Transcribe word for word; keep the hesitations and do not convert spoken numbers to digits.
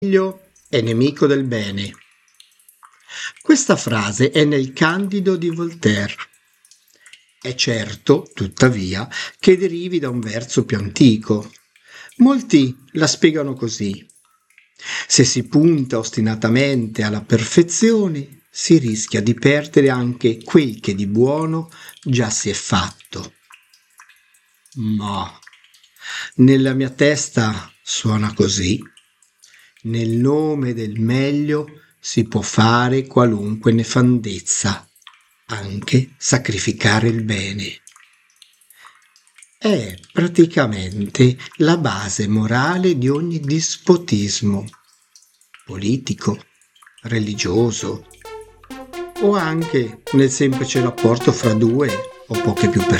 Meglio è nemico del bene. Questa frase è nel Candido di Voltaire. È certo, tuttavia, che derivi da un verso più antico. Molti la spiegano così: se si punta ostinatamente alla perfezione, si rischia di perdere anche quel che di buono già si è fatto. Ma nella mia testa suona così. Nel nome del meglio si può fare qualunque nefandezza, anche sacrificare il bene. È praticamente la base morale di ogni dispotismo, politico, religioso o anche nel semplice rapporto fra due o poche più persone.